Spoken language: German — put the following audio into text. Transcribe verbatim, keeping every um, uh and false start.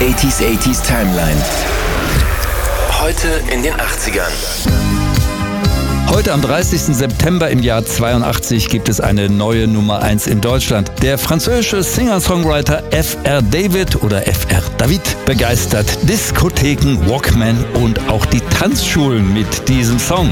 achtziger achtziger Timeline. Heute in den achtzigern. Heute am dreißigsten September im Jahr zweiundachtzig gibt es eine neue Nummer eins in Deutschland. Der französische Singer-Songwriter F R David oder F R David begeistert Diskotheken, Walkman und auch die Tanzschulen mit diesem Song.